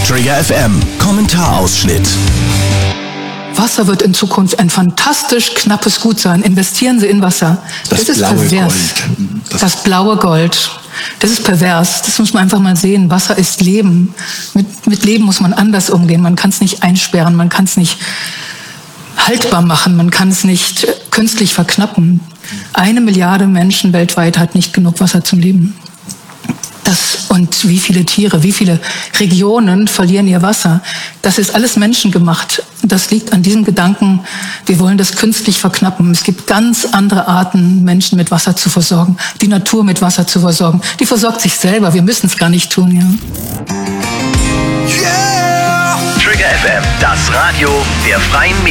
Trigger FM Kommentarausschnitt. Wasser wird in Zukunft ein fantastisch knappes Gut sein. Investieren Sie in Wasser. Das ist pervers. Das blaue Gold. Das ist pervers. Das muss man einfach mal sehen. Wasser ist Leben. Mit Leben muss man anders umgehen. Man kann es nicht einsperren. Man kann es nicht haltbar machen. Man kann es nicht künstlich verknappen. 1 Milliarde Menschen weltweit hat nicht genug Wasser zum Leben. Und wie viele Tiere, wie viele Regionen verlieren ihr Wasser. Das ist alles menschengemacht. Das liegt an diesem Gedanken, wir wollen das künstlich verknappen. Es gibt ganz andere Arten, Menschen mit Wasser zu versorgen, die Natur mit Wasser zu versorgen. Die versorgt sich selber, wir müssen es gar nicht tun. Ja. Yeah! Trigger FM, das Radio der Freien Medien.